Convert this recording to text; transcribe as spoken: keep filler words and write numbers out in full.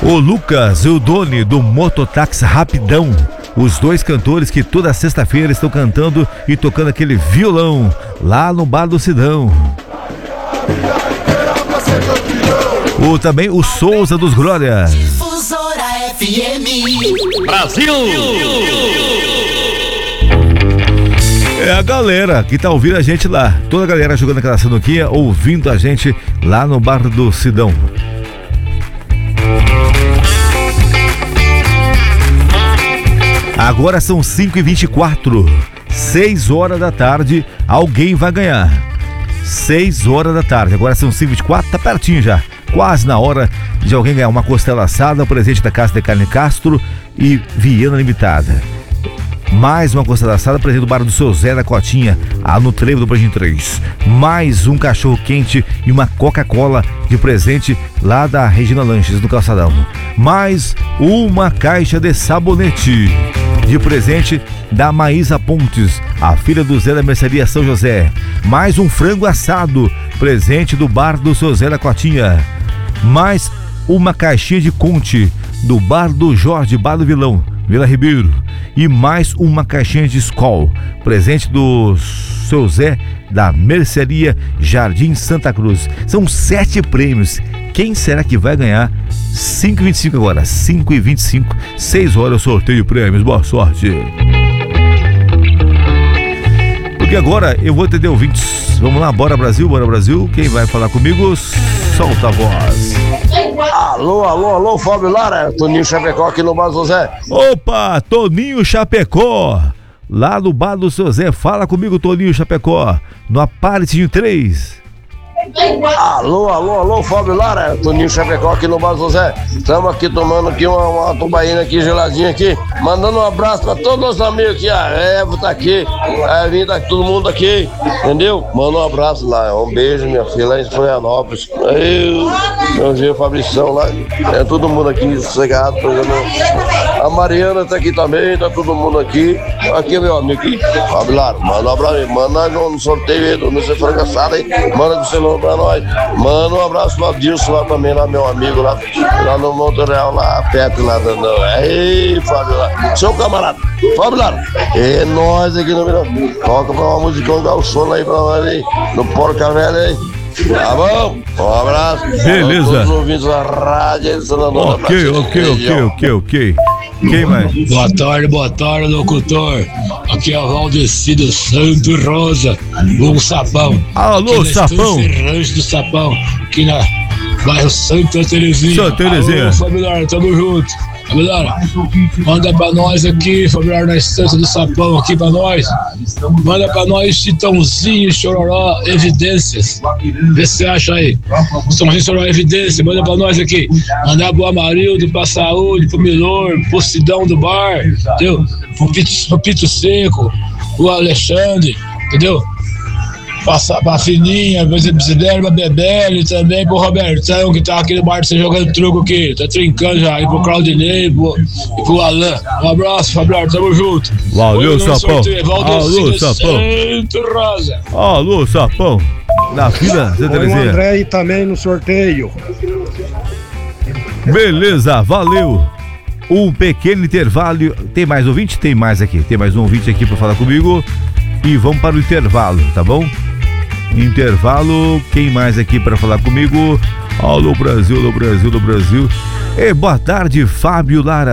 O Lucas e o Doni do Mototáxi Rapidão. Os dois cantores que toda sexta-feira estão cantando e tocando aquele violão lá no Bar do Sidão. O, também o Souza dos Glórias. Difusora F M Brasil! É a galera que tá ouvindo a gente lá. Toda a galera jogando aquela sinuquinha, ouvindo a gente lá no Bar do Sidão. Agora são cinco e vinte e quatro, seis horas da tarde, alguém vai ganhar. seis horas da tarde, agora são cinco e vinte e quatro, tá pertinho já. Quase na hora de alguém ganhar uma costela assada, presente da Casa de Carne Castro e Viana Limitada. Mais uma costela assada, presente do Bar do Seu Zé da Cotinha, a no Trevo do Brandinho três. Mais um cachorro quente e uma Coca-Cola de presente lá da Regina Lanches, do Calçadão. Mais uma caixa de sabonete de presente da Maísa Pontes, a filha do Zé da Mercearia São José. Mais um frango assado, presente do Bar do Seu Zé da Cotinha. Mais uma caixinha de Conte do Bar do Jorge, Bar do Vilão, Vila Ribeiro. E mais uma caixinha de Skol, presente do Seu Zé da Mercearia Jardim Santa Cruz. São sete prêmios. Quem será que vai ganhar? cinco e vinte e cinco agora, cinco e vinte e cinco, seis horas eu sorteio prêmios, boa sorte. Porque agora eu vou atender ouvintes. Vamos lá, bora Brasil, bora Brasil. Quem vai falar comigo, solta a voz. Alô, alô, alô, Fábio Lara, Toninho Chapecó aqui no Bar do Seu Zé. Opa, Toninho Chapecó, lá no Bar do Seu Zé. Fala comigo, Toninho Chapecó, no Aparecido três. Alô, alô, alô, Fábio Lara, Toninho Chapecó aqui no Bar do Seu Zé. Estamos aqui tomando aqui uma, uma tubaína aqui, geladinha aqui. Mandando um abraço para todos os nossos amigos aqui. A Eva tá aqui, a Evinha tá aqui, todo mundo aqui, entendeu? Manda um abraço lá, um beijo, minha filha, lá em Florianópolis. Aí, meu dia, Fabrição lá. É todo mundo aqui, sossegado. A Mariana tá aqui também, tá todo mundo aqui. Aqui, meu amigo aqui, Fábio Lara, manda um abraço, manda no sorteio aí, não sei fracassado aí, manda com o celular pra nós. Manda um abraço pro Adilson lá também, lá, meu amigo lá, lá no Montreal, lá perto lá dando. Ei, Fábio Lara, seu camarada, Fábio Lara, é nós aqui no Mirão. Toca pra uma musicão gauchona aí pra nós aí, no Porca Velha aí. Tá bom? Um abraço. Beleza. Todos os ouvintes da rádio. Ok, ok, ok, ok, ok. Quem mais? Boa tarde, boa tarde, locutor. Aqui é o Valdecido Santo Rosa, Hugo Sapão. Alô, Sapão. Rancho do Sapão, aqui na bairro Santa Terezinha. Santa Terezinha. Alô, Fabilar, tamo junto. Fabilar, manda pra nós aqui, Fabilar, na Estância do Sapão, aqui pra nós. Manda pra nós Chitãozinho, Chororó, Evidências. Vê se você acha aí. Chitãozinho, Chororó, Evidências, manda pra nós aqui. Mandar pro Amarildo, pra Saúde, pro Milor, pro Sidão do Bar, entendeu? Pro Pito, pro Pito Seco, o Alexandre, entendeu? Passar pra Fininha, pra Zidane, pra Bebele, também pro Robertão, que tá aqui no bar, você jogando truco aqui, tá trincando já, e pro Claudinei pro, e pro Alan. Um abraço, Fabiano, tamo junto. Valeu, Sapão. Alô, Sapão. Santo Rosa. Alô, Sapão. Na fila, Santa Põe o Terezinha. André aí também no sorteio. Beleza, valeu. Um pequeno intervalo. Tem mais ouvinte? Tem mais aqui. Tem mais um ouvinte aqui pra falar comigo. E vamos para o intervalo, tá bom? Intervalo, quem mais aqui para falar comigo? Alô Brasil, alô Brasil, alô Brasil. E boa tarde, Fábio Lara.